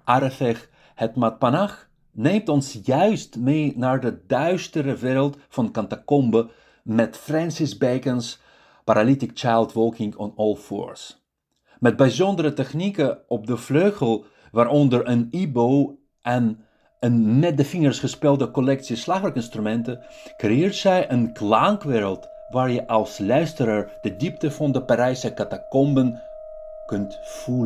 Arrefeg het Matpanach neemt ons juist mee naar de duistere wereld van catacombe met Francis Bacon's Paralytic Child Walking on All Fours. Met bijzondere technieken op de vleugel, waaronder een ibo en een met de vingers gespeelde collectie slagwerkinstrumenten, creëert zij een klankwereld waar je als luisteraar de diepte van de Parijse catacomben kunt voelen.